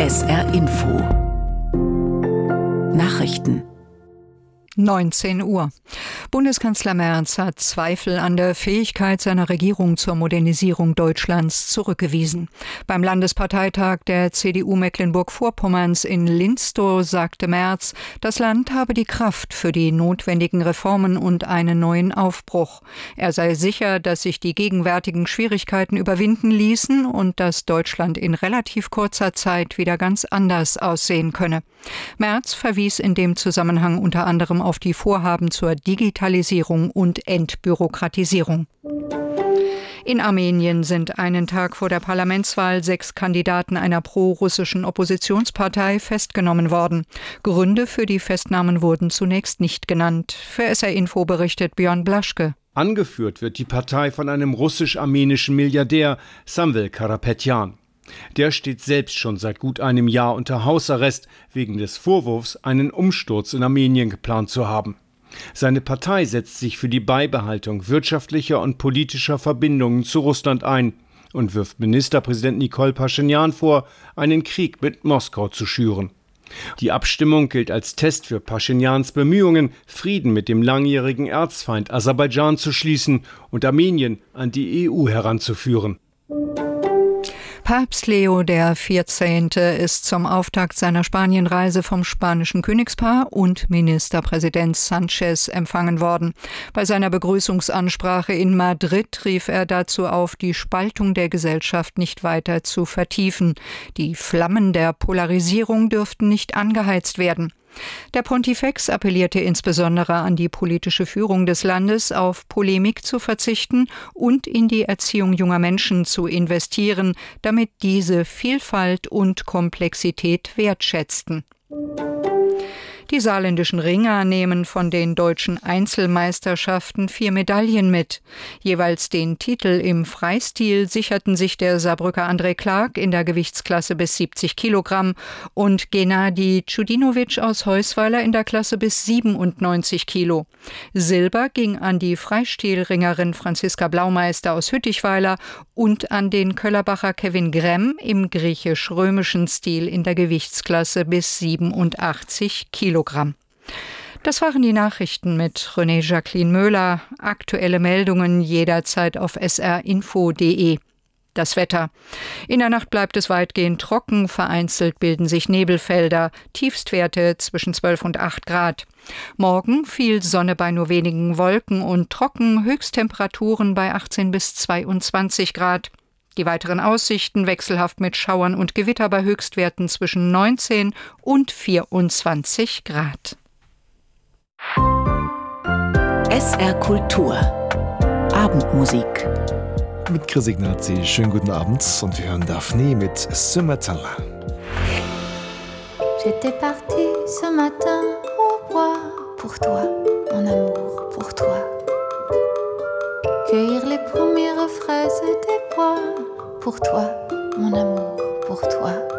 SR Info Nachrichten 19 Uhr. Bundeskanzler Merz hat Zweifel an der Fähigkeit seiner Regierung zur Modernisierung Deutschlands zurückgewiesen. Beim Landesparteitag der CDU Mecklenburg-Vorpommerns in Linstow sagte Merz, das Land habe die Kraft für die notwendigen Reformen und einen neuen Aufbruch. Er sei sicher, dass sich die gegenwärtigen Schwierigkeiten überwinden ließen und dass Deutschland in relativ kurzer Zeit wieder ganz anders aussehen könne. Merz verwies in dem Zusammenhang unter anderem auf die Vorhaben zur Digitalisierung und Entbürokratisierung. In Armenien sind einen Tag vor der Parlamentswahl 6 Kandidaten einer pro-russischen Oppositionspartei festgenommen worden. Gründe für die Festnahmen wurden zunächst nicht genannt. Für SR Info berichtet Björn Blaschke. Angeführt wird die Partei von einem russisch-armenischen Milliardär, Samvel Karapetyan. Der steht selbst schon seit gut einem Jahr unter Hausarrest wegen des Vorwurfs, einen Umsturz in Armenien geplant zu haben. Seine Partei setzt sich für die Beibehaltung wirtschaftlicher und politischer Verbindungen zu Russland ein und wirft Ministerpräsident Nikol Paschinjan vor, einen Krieg mit Moskau zu schüren. Die Abstimmung gilt als Test für Paschinjans Bemühungen, Frieden mit dem langjährigen Erzfeind Aserbaidschan zu schließen und Armenien an die EU heranzuführen. Papst Leo XIV. Ist zum Auftakt seiner Spanienreise vom spanischen Königspaar und Ministerpräsident Sánchez empfangen worden. Bei seiner Begrüßungsansprache in Madrid rief er dazu auf, die Spaltung der Gesellschaft nicht weiter zu vertiefen. Die Flammen der Polarisierung dürften nicht angeheizt werden. Der Pontifex appellierte insbesondere an die politische Führung des Landes, auf Polemik zu verzichten und in die Erziehung junger Menschen zu investieren, damit diese Vielfalt und Komplexität wertschätzten. Die saarländischen Ringer nehmen von den deutschen Einzelmeisterschaften 4 Medaillen mit. Jeweils den Titel im Freistil sicherten sich der Saarbrücker André Clark in der Gewichtsklasse bis 70 Kilogramm und Gennady Tschudinovic aus Heusweiler in der Klasse bis 97 Kilo. Silber ging an die Freistilringerin Franziska Blaumeister aus Hüttichweiler und an den Köllerbacher Kevin Gremm im griechisch-römischen Stil in der Gewichtsklasse bis 87 Kilogramm. Das waren die Nachrichten mit René Jacqueline Möhler. Aktuelle Meldungen jederzeit auf srinfo.de. Das Wetter. In der Nacht bleibt es weitgehend trocken, vereinzelt bilden sich Nebelfelder, Tiefstwerte zwischen 12 und 8 Grad. Morgen viel Sonne bei nur wenigen Wolken und trocken, Höchsttemperaturen bei 18 bis 22 Grad. Die weiteren Aussichten wechselhaft mit Schauern und Gewitter bei Höchstwerten zwischen 19 und 24 Grad. SR Kultur Abendmusik Mit Chris Ignazi, schönen guten Abend und wir hören Daphne mit Ce Matin. J'étais partie ce matin au bois pour toi, mon amour, pour toi. Cueillir les premières fraises des bois pour toi, mon amour, pour toi.